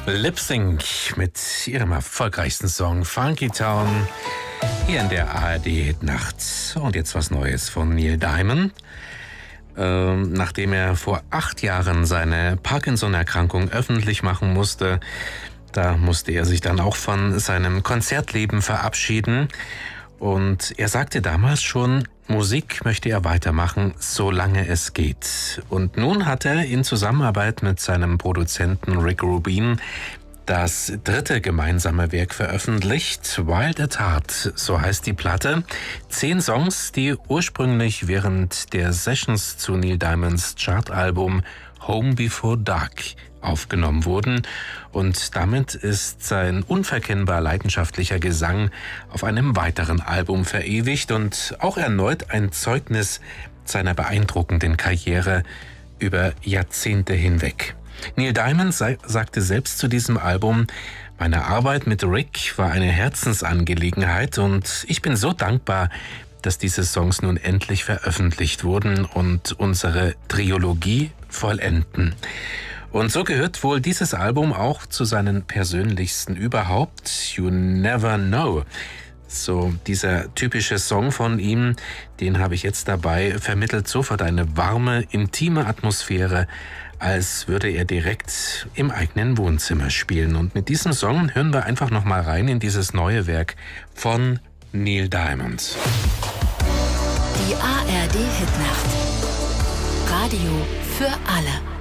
Lip Sync mit ihrem erfolgreichsten Song Funky Town hier in der ARD-Nacht. Und jetzt was Neues von Neil Diamond. Nachdem er vor 8 Jahren seine Parkinson-Erkrankung öffentlich machen musste, da musste er sich dann auch von seinem Konzertleben verabschieden. Und er sagte damals schon, Musik möchte er weitermachen, solange es geht. Und nun hat er in Zusammenarbeit mit seinem Produzenten Rick Rubin das 3. gemeinsame Werk veröffentlicht, Wild at Heart, so heißt die Platte. 10 Songs, die ursprünglich während der Sessions zu Neil Diamonds Chartalbum Home Before Dark aufgenommen wurden, und damit ist sein unverkennbar leidenschaftlicher Gesang auf einem weiteren Album verewigt und auch erneut ein Zeugnis seiner beeindruckenden Karriere über Jahrzehnte hinweg. Neil Diamond sagte selbst zu diesem Album: Meine Arbeit mit Rick war eine Herzensangelegenheit und ich bin so dankbar, dass diese Songs nun endlich veröffentlicht wurden und unsere Trilogie vollenden. Und so gehört wohl dieses Album auch zu seinen persönlichsten überhaupt. You Never Know. So, dieser typische Song von ihm, den habe ich jetzt dabei, vermittelt sofort eine warme, intime Atmosphäre, als würde er direkt im eigenen Wohnzimmer spielen. Und mit diesem Song hören wir einfach nochmal rein in dieses neue Werk von Neil Diamond. Die ARD Hitnacht. Radio für alle.